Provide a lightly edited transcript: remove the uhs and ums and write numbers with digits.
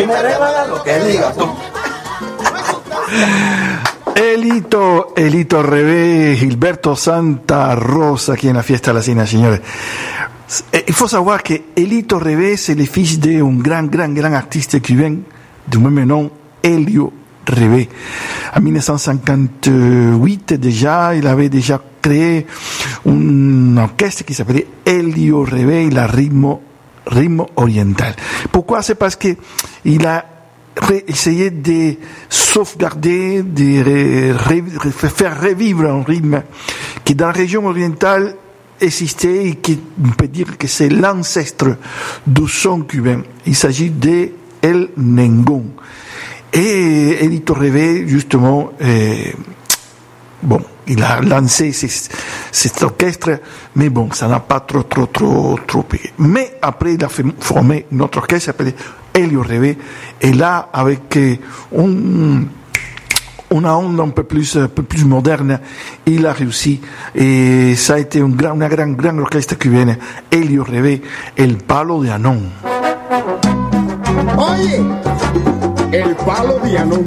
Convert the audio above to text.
me regala lo que digas tú. Elito Rebe, Gilberto Santa Rosa, qui est la fiesta de la Cena, señores. Il faut savoir que Elito Rebe, c'est le fils d'un grand artiste cubain du même nom, Elio Rebe. En 1958 déjà, il avait déjà créé un orchestre qui s'appelait Elio Rebe, la Ritmo Oriental. Pourquoi? C'est parce que il a essayé de sauvegarder, de faire revivre un rythme qui dans la région orientale existait et qui on peut dire que c'est l'ancêtre du son cubain. Il s'agit de El Nengón. Et Elito Rebe, justement, il a lancé cet orchestre, mais bon, ça n'a pas trop payé. Mais après, il a formé notre orchestre appelé Elio Rebe, et là, avec une onde un peu plus moderne, il a réussi, et ça a été una gran orquesta cubaine, Elio Rebe, El Palo de Anón. Oye, El Palo de Anón.